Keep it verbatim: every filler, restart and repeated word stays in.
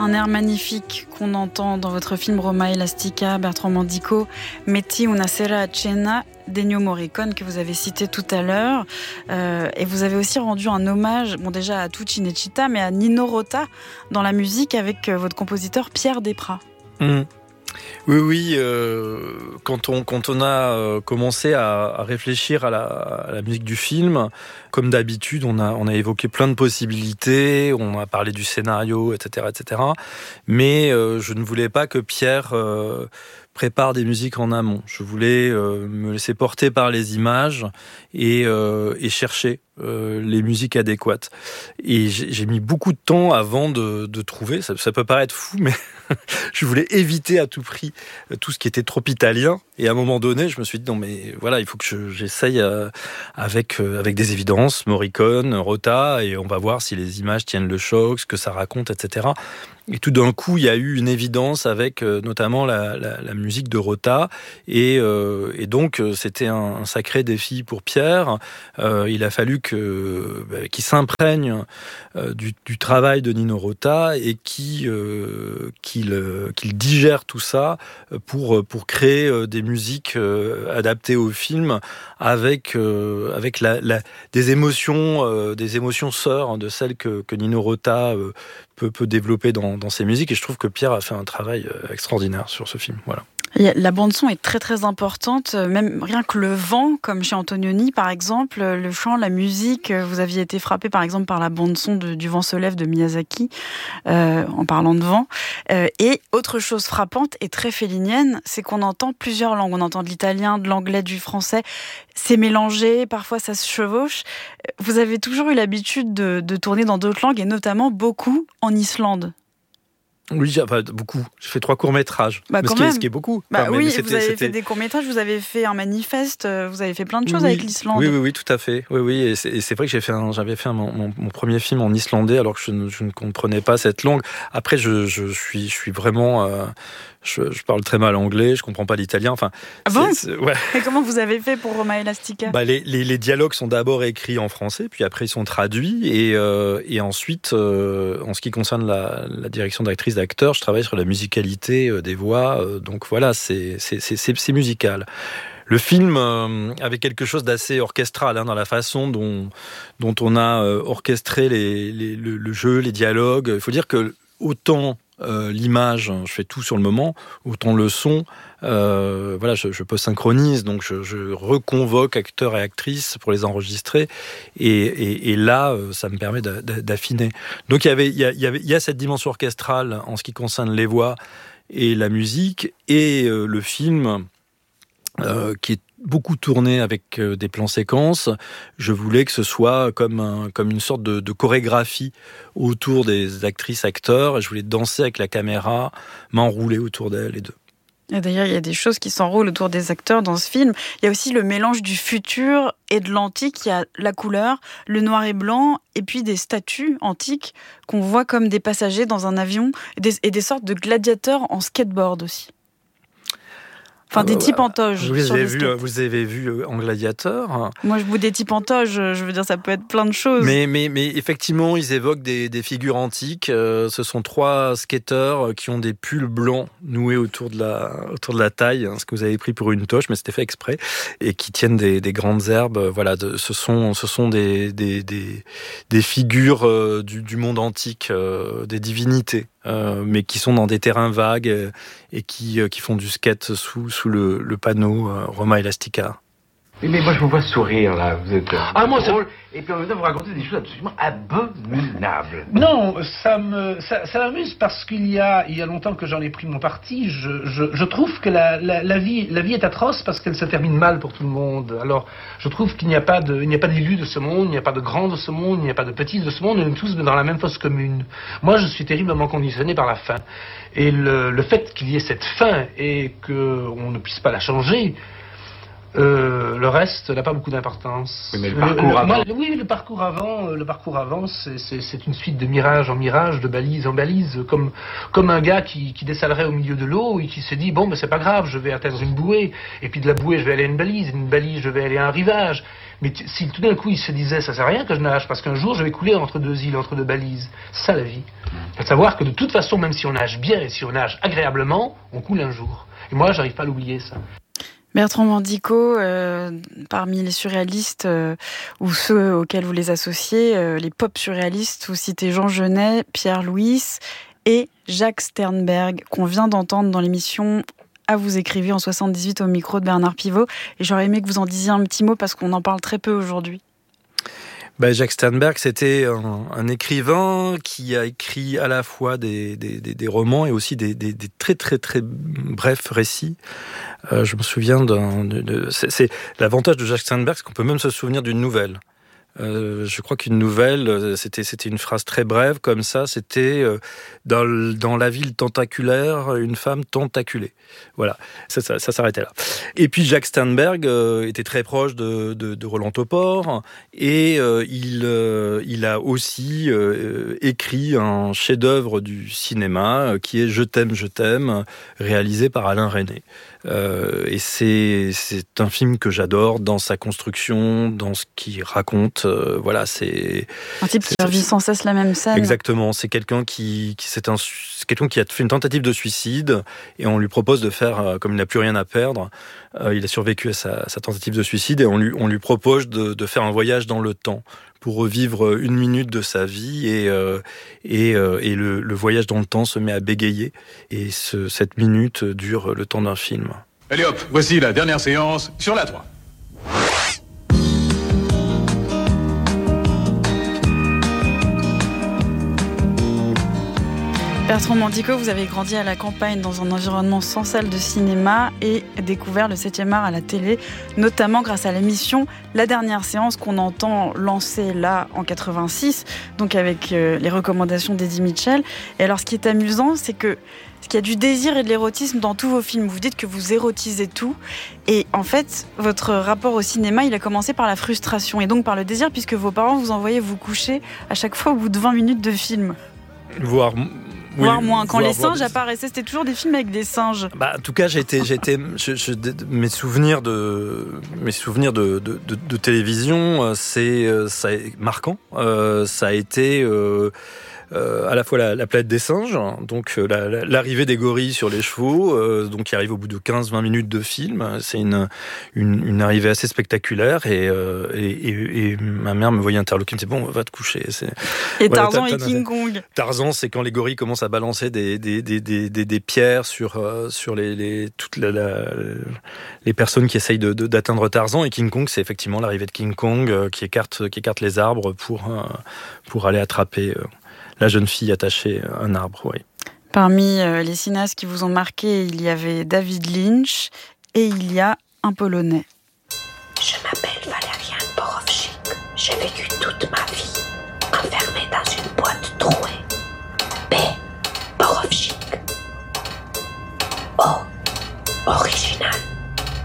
Un air magnifique qu'on entend dans votre film Roma Elastica, Bertrand Mandico, Metti una sera a cena d'Ennio Morricone que vous avez cité tout à l'heure. Euh, et vous avez aussi rendu un hommage, bon déjà à tu Cinecittà, mais à Nino Rota dans la musique avec votre compositeur Pierre Desprats. Mmh. Oui, oui. Euh, quand on quand on a euh, commencé à, à réfléchir à la, à la musique du film, comme d'habitude, on a on a évoqué plein de possibilités. On a parlé du scénario, et cetera, et cetera. Mais euh, je ne voulais pas que Pierre euh, prépare des musiques en amont. Je voulais euh, me laisser porter par les images et euh, et chercher euh, les musiques adéquates. Et j'ai, j'ai mis beaucoup de temps avant de, de trouver. Ça, ça peut paraître fou, mais je voulais éviter à tout prix tout ce qui était trop italien. Et à un moment donné, je me suis dit non mais voilà, il faut que je, j'essaye euh, avec euh, avec des évidences, Morricone, Rota, et on va voir si les images tiennent le choc, ce que ça raconte, et cetera. Et tout d'un coup, il y a eu une évidence avec euh, notamment la, la, la musique de Rota, et, euh, et donc euh, c'était un, un sacré défi pour Pierre. Euh, il a fallu que bah, qu'il s'imprègne euh, du, du travail de Nino Rota et qui euh, qu'il qu'il digère tout ça pour pour créer euh, des musiques euh, adaptées au film avec euh, avec la, la des émotions euh, des émotions sœurs de celles que que Nino Rota euh, peut peut développer dans dans ses musiques, et je trouve que Pierre a fait un travail extraordinaire sur ce film. Voilà. La bande-son est très très importante, même rien que le vent, comme chez Antonioni par exemple, le chant, la musique. Vous aviez été frappé par exemple par la bande-son de, du Vent se lève de Miyazaki, euh, en parlant de vent. Euh, et autre chose frappante et très fellinienne, c'est qu'on entend plusieurs langues. On entend de l'italien, de l'anglais, du français. C'est mélangé, parfois ça se chevauche. Vous avez toujours eu l'habitude de, de tourner dans d'autres langues, et notamment beaucoup en Islande. Oui, enfin, beaucoup. J'ai fait trois courts-métrages. Bah, mais quand ce, qui même. est, ce qui est beaucoup. Bah, enfin, oui, mais vous avez c'était... fait des courts-métrages, vous avez fait un manifeste, vous avez fait plein de choses oui, avec l'Islande. Oui, oui, oui, tout à fait. Oui, oui, et c'est, et c'est vrai que j'ai fait un, j'avais fait un, mon, mon premier film en islandais alors que je ne, je ne comprenais pas cette langue. Après, je, je suis, je suis vraiment... Euh, je, je parle très mal anglais, je comprends pas l'italien. Enfin, ah bon c'est, c'est, ouais. Et comment vous avez fait pour Roma Elastica? Bah, les, les, les dialogues sont d'abord écrits en français, puis après ils sont traduits, et, euh, et ensuite, euh, en ce qui concerne la, la direction d'actrice, d'acteur, je travaille sur la musicalité des voix, euh, donc voilà, c'est, c'est, c'est, c'est, c'est musical. Le film euh, avait quelque chose d'assez orchestral hein, dans la façon dont, dont on a euh, orchestré les, les, le, le jeu, les dialogues. Il faut dire que autant euh, l'image, je fais tout sur le moment, autant le son, euh, voilà, je, je post-synchronise, donc je, je reconvoque acteurs et actrices pour les enregistrer, et, et, et là, ça me permet d'a, d'affiner. Donc il y avait, il y a, il y avait, il y a cette dimension orchestrale en ce qui concerne les voix et la musique, et euh, le film. Euh, qui est beaucoup tourné avec euh, des plans séquences. Je voulais que ce soit comme, un, comme une sorte de, de chorégraphie autour des actrices, acteurs. Et je voulais danser avec la caméra, m'enrouler autour d'elles, les deux. Et d'ailleurs, il y a des choses qui s'enroulent autour des acteurs dans ce film. Il y a aussi le mélange du futur et de l'antique. Il y a la couleur, le noir et blanc, et puis des statues antiques qu'on voit comme des passagers dans un avion, et des, et des sortes de gladiateurs en skateboard aussi. Enfin, des types en toge. Vous avez, vu, vous avez vu en Gladiateur. Moi, je bout des types en toge. Je veux dire, ça peut être plein de choses. Mais, mais, mais effectivement, ils évoquent des, des figures antiques. Euh, ce sont trois skateurs qui ont des pulls blancs noués autour de la, autour de la taille, hein, ce que vous avez pris pour une toche, mais c'était fait exprès, et qui tiennent des, des grandes herbes. Voilà, de, ce sont, ce sont des, des, des, des figures euh, du, du monde antique, euh, des divinités. Euh, mais qui sont dans des terrains vagues euh, et qui, euh, qui font du skate sous, sous le, le panneau euh, Roma Elastica. Oui, mais moi je vous vois sourire là, vous êtes ah, moi, drôle, ça... et puis en même temps vous racontez des choses absolument abominables. Non, ça me ça, ça m'amuse parce qu'il y a il y a longtemps que j'en ai pris mon parti. Je, je, je trouve que la, la, la vie la vie est atroce parce qu'elle se termine mal pour tout le monde. Alors je trouve qu'il n'y a pas de il n'y a pas d'élus de ce monde, il n'y a pas de grands de ce monde, il n'y a pas de petits de ce monde, nous sommes tous dans la même fosse commune. Moi je suis terriblement conditionné par la faim, et le, le fait qu'il y ait cette faim et que on ne puisse pas la changer. Euh, le reste n'a pas beaucoup d'importance. Oui, mais le parcours le, avant. Moi, oui, le parcours avant, le parcours avant, c'est, c'est, c'est une suite de mirage en mirage, de balise en balise, comme comme un gars qui, qui dessalerait au milieu de l'eau et qui se dit bon, mais c'est pas grave, je vais atteindre une bouée, et puis de la bouée, je vais aller à une balise, et d'une balise, je vais aller à un rivage. Mais t- si tout d'un coup il se disait ça sert à rien que je nage parce qu'un jour je vais couler entre deux îles, entre deux balises, c'est ça la vie. C'est de savoir que de toute façon, même si on nage bien et si on nage agréablement, on coule un jour. Et moi, j'arrive pas à l'oublier ça. Bertrand Mandico, euh, parmi les surréalistes euh, ou ceux auxquels vous les associez, euh, les pop surréalistes, vous citez Jean Genet, Pierre Louis et Jacques Sternberg, qu'on vient d'entendre dans l'émission À vous écrivez en soixante-dix-huit au micro de Bernard Pivot. Et j'aurais aimé que vous en disiez un petit mot parce qu'on en parle très peu aujourd'hui. Ben, Jacques Sternberg, c'était un, un écrivain qui a écrit à la fois des, des, des, des romans et aussi des, des, des très très très brefs récits. Euh, je me souviens d'un... De, de, c'est, c'est l'avantage de Jacques Sternberg, c'est qu'on peut même se souvenir d'une nouvelle. Euh, je crois qu'une nouvelle, c'était, c'était une phrase très brève comme ça, c'était euh, dans, dans la ville tentaculaire, une femme tentaculée. Voilà, ça, ça, ça s'arrêtait là. Et puis Jacques Sternberg euh, était très proche de, de, de Roland Topor et euh, il, euh, il a aussi euh, écrit un chef-d'œuvre du cinéma euh, qui est Je t'aime, je t'aime, réalisé par Alain Resnais. Euh, et c'est, c'est un film que j'adore dans sa construction, dans ce qu'il raconte. Euh, voilà, c'est un type qui revit sans cesse la même scène. Exactement, c'est quelqu'un qui, qui c'est un, c'est quelqu'un qui a fait une tentative de suicide et on lui propose de faire, euh, comme il n'a plus rien à perdre, euh, il a survécu à sa, sa tentative de suicide et on lui, on lui propose de, de faire un voyage dans le temps pour revivre une minute de sa vie et, euh, et, euh, et le, le voyage dans le temps se met à bégayer et ce, cette minute dure le temps d'un film. Allez hop, voici la dernière séance sur la trois. Bertrand Mandico, vous avez grandi à la campagne dans un environnement sans salle de cinéma et découvert le septième art à la télé, notamment grâce à l'émission La Dernière Séance qu'on entend lancer là en quatre-vingt-six, donc avec euh, les recommandations d'Eddie Mitchell. Et alors ce qui est amusant, c'est que parce qu'il y a du désir et de l'érotisme dans tous vos films. Vous dites que vous érotisez tout. Et en fait, votre rapport au cinéma, il a commencé par la frustration et donc par le désir, puisque vos parents vous envoyaient vous coucher à chaque fois au bout de vingt minutes de film. Voire... Oui, voire moins. Quand voire, les singes voire... apparaissaient, c'était toujours des films avec des singes. Bah, en tout cas, j'ai été, j'ai été, je, je, mes souvenirs de, mes souvenirs de, de, de, de télévision, c'est, ça est marquant. Euh, ça a été euh, euh, à la fois la, la planète des singes, donc la, la, l'arrivée des gorilles sur les chevaux, euh, donc qui arrive au bout de quinze à vingt minutes de film. C'est une, une, une arrivée assez spectaculaire et, euh, et, et, et ma mère me voyait interloquer, me disait bon, va te coucher. C'est... Et voilà, Tarzan t'as, t'as, et King Kong. Tarzan, c'est quand les gorilles commencent à balancer des, des, des, des, des, des pierres sur, euh, sur les, les, toutes la, la, les personnes qui essayent de, de, d'atteindre Tarzan. Et King Kong, c'est effectivement l'arrivée de King Kong euh, qui, écarte, qui écarte les arbres pour, euh, pour aller attraper euh, la jeune fille attachée à un arbre. Oui. Parmi euh, les cinéastes qui vous ont marqué, il y avait David Lynch et il y a un Polonais. Je m'appelle Valerian Borowczyk. J'ai vécu toute ma vie enfermée dans une